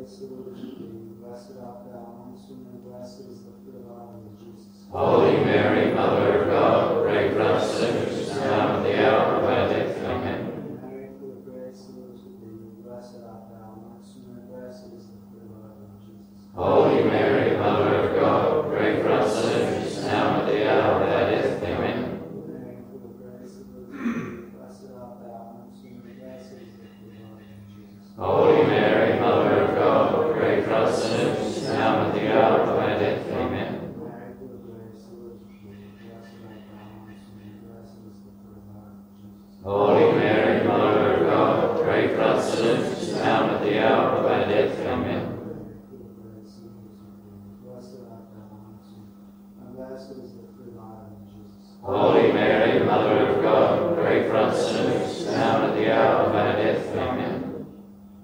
grace, the Lord is with thee. Blessed art thou amongst women, and blessed is the fruit of thy womb, Jesus. Holy Mary, Mother of God, pray for us sinners, now and at the hour of our death. Amen. Mary, full of grace, the Lord is with thee. Blessed art thou amongst women, and blessed is the fruit of thy womb, Jesus. Holy Mary,